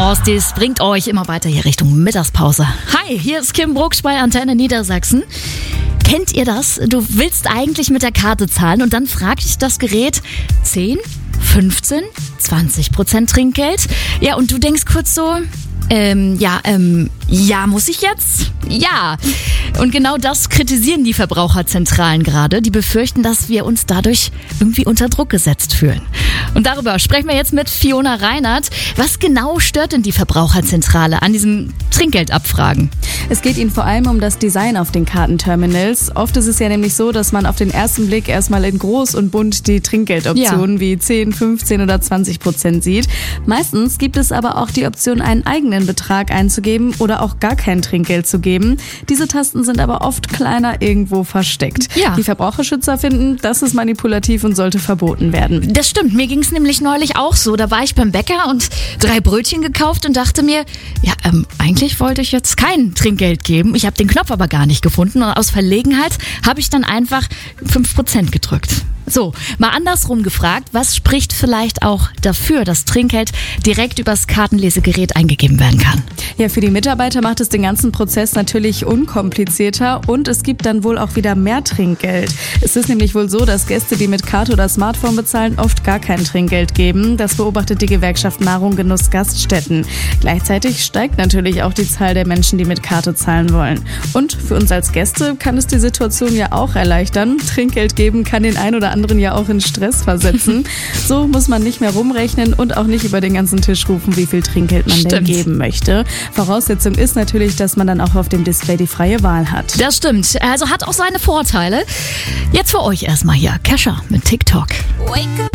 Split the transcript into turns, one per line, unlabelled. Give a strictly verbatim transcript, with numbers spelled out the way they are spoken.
Frosties bringt euch immer weiter hier Richtung Mittagspause. Hi, hier ist Kim Brucksch bei Antenne Niedersachsen. Kennt ihr das? Du willst eigentlich mit der Karte zahlen und dann fragt dich das Gerät zehn, fünfzehn, zwanzig Prozent Trinkgeld. Ja, und du denkst kurz so, ähm, ja, ähm, ja, muss ich jetzt? Ja. Und genau das kritisieren die Verbraucherzentralen gerade. Die befürchten, dass wir uns dadurch irgendwie unter Druck gesetzt fühlen. Und darüber sprechen wir jetzt mit Fiona Reinert. Was genau stört denn die Verbraucherzentrale an diesem Trinkgeldabfragen?
Es geht ihnen vor allem um das Design auf den Kartenterminals. Oft ist es ja nämlich so, dass man auf den ersten Blick erstmal in groß und bunt die Trinkgeldoptionen ja. wie zehn, fünfzehn oder zwanzig Prozent sieht. Meistens gibt es aber auch die Option, einen eigenen Betrag einzugeben oder auch gar kein Trinkgeld zu geben. Diese Tasten sind aber oft kleiner irgendwo versteckt. Ja. Die Verbraucherschützer finden, das ist manipulativ und sollte verboten werden.
Das stimmt, mir ging es nämlich neulich auch so. Da war ich beim Bäcker und drei Brötchen gekauft und dachte mir, ja, ähm, eigentlich wollte ich jetzt kein Trinkgeld geben. Ich habe den Knopf aber gar nicht gefunden und aus Verlegenheit habe ich dann einfach fünf Prozent gedrückt. So, mal andersrum gefragt, was spricht vielleicht auch dafür, dass Trinkgeld direkt übers Kartenlesegerät eingegeben werden kann?
Ja, für die Mitarbeiter macht es den ganzen Prozess natürlich unkomplizierter und es gibt dann wohl auch wieder mehr Trinkgeld. Es ist nämlich wohl so, dass Gäste, die mit Karte oder Smartphone bezahlen, oft gar kein Trinkgeld geben. Das beobachtet die Gewerkschaft Nahrung Genuss Gaststätten. Gleichzeitig steigt natürlich auch die Zahl der Menschen, die mit Karte zahlen wollen. Und für uns als Gäste kann es die Situation ja auch erleichtern. Trinkgeld geben kann den ein oder anderen ja auch in Stress versetzen. So muss man nicht mehr rumrechnen und auch nicht über den ganzen Tisch rufen, wie viel Trinkgeld man
Stimmt.
denn geben möchte. Voraussetzung ist natürlich, dass man dann auch auf dem Display die freie Wahl hat.
Das stimmt. Also hat auch seine Vorteile. Jetzt für euch erstmal hier Kesha mit TikTok.
Wake up.